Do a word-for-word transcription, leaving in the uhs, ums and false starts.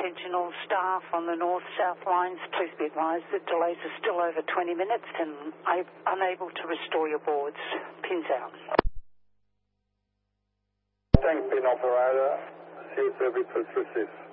attention all staff on the north-south lines. Please be advised that delays are still over twenty minutes and I'm unable to restore your boards. Pins out. Thanks, pin operator. C service was received.